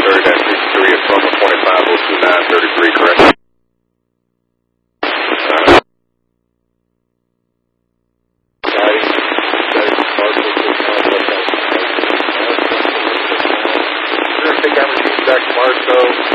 Missouri-63 at 12:25, 029, 33, correct? Back to Marco.